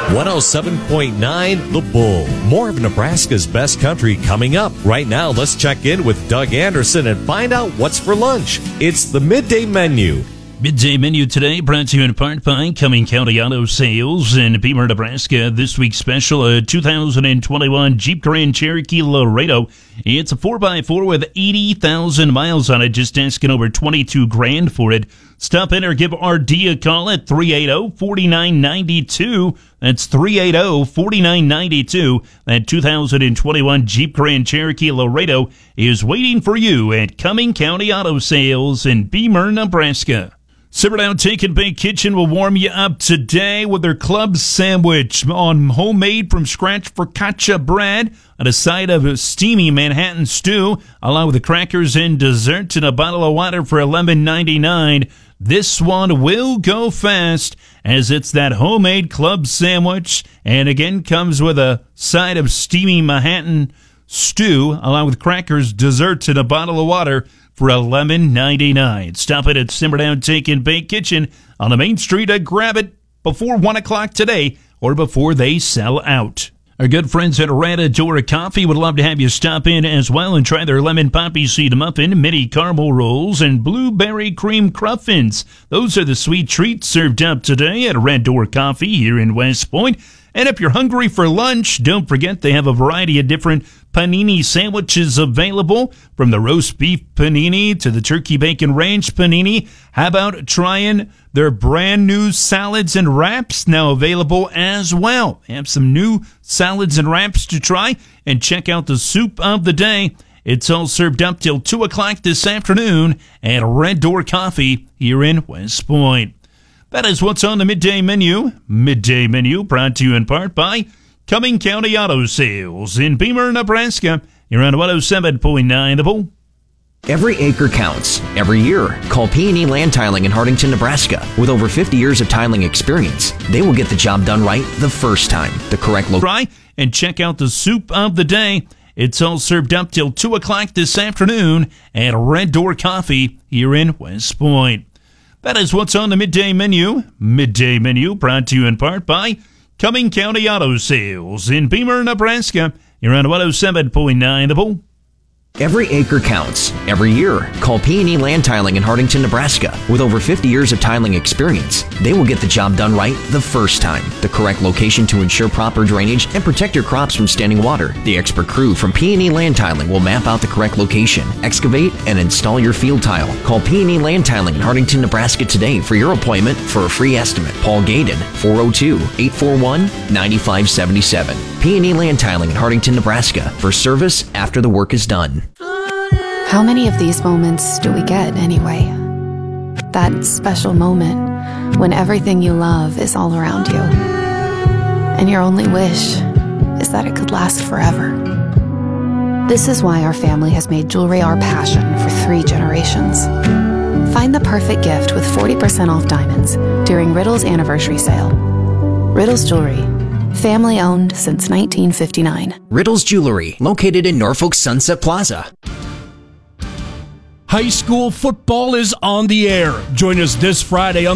107.9 The Bull. More of Nebraska's best country coming up. Right now, let's check in with Doug Anderson and find out what's for lunch. It's the Midday Menu. Midday Menu today brought to you in part by Cumming County Auto Sales in Beamer, Nebraska. This week's special, a 2021 Jeep Grand Cherokee Laredo. It's a 4x4 with 80,000 miles on it, just asking over $22,000 for it. Stop in or give RD a call at 380-4992. That's 380-4992. That 2021 Jeep Grand Cherokee Laredo is waiting for you at Cumming County Auto Sales in Beamer, Nebraska. Simmer Down Take and Bake Kitchen will warm you up today with their club sandwich on homemade from scratch focaccia bread on a side of a steamy Manhattan stew, along with the crackers and dessert and a bottle of water for $11.99. This one will go fast as it's that homemade club sandwich, and again comes with a side of steamy Manhattan stew, along with crackers, desserts, and a bottle of water for $11.99. Stop it at Simmer Down Take and Bake Kitchen on the main street and grab it before 1 o'clock today or before they sell out. Our good friends at Red Door Coffee would love to have you stop in as well and try their lemon poppy seed muffin, mini caramel rolls, and blueberry cream cruffins. Those are the sweet treats served up today at Red Door Coffee here in West Point. And if you're hungry for lunch, don't forget they have a variety of different panini sandwiches available, from the roast beef panini to the turkey bacon ranch panini. How about trying their brand new salads and wraps, now available as well? They have some new salads and wraps to try, and check out the soup of the day. It's all served up till 2 o'clock this afternoon at Red Door Coffee here in West Point. That is what's on the Midday Menu. Midday Menu brought to you in part by Cumming County Auto Sales in Beamer, Nebraska. You're on 107.9 The Bull. Every acre counts. Every year. Call P&E Land Tiling in Hardington, Nebraska. With over 50 years of tiling experience, they will get the job done right the first time. The correct location. Try and check out the soup of the day. It's all served up till 2 o'clock this afternoon at Red Door Coffee here in West Point. That is what's on the Midday Menu. Midday Menu brought to you in part by Cumming County Auto Sales in Beamer, Nebraska. You're on 107.9 The Bull. Every acre counts. Every year. Call P&E Land Tiling in Hardington, Nebraska. With over 50 years of tiling experience, they will get the job done right the first time. The correct location to ensure proper drainage and protect your crops from standing water. The expert crew from P&E Land Tiling will map out the correct location, excavate, and install your field tile. Call P&E Land Tiling in Hardington, Nebraska today for your appointment for a free estimate. Paul Gaydon, 402-841-9577. P&E Land Tiling in Hardington, Nebraska, for service after the work is done. How many of these moments do we get anyway? That special moment when everything you love is all around you, and your only wish is that it could last forever. This is why our family has made jewelry our passion for 3 generations. Find the perfect gift with 40% off diamonds during Riddle's anniversary sale. Riddle's Jewelry. Family owned since 1959. Riddle's Jewelry, located in Norfolk Sunset Plaza. High school football is on the air. Join us this Friday on